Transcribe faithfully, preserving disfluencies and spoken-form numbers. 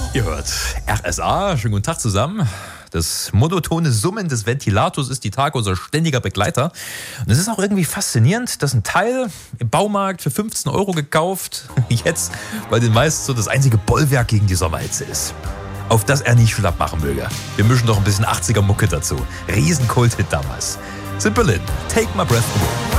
Ihr hört R S A, schönen guten Tag zusammen. Das monotone Summen des Ventilators ist die Tage unser ständiger Begleiter. Und es ist auch irgendwie faszinierend, dass ein Teil im Baumarkt für fünfzehn Euro gekauft, jetzt bei den meisten so das einzige Bollwerk gegen die Sommerhitze ist. Auf das er nicht schlapp machen möge. Wir mischen noch ein bisschen achtziger Mucke dazu. Riesenkult-Hit damals. Simple Lin, Take My Breath Away.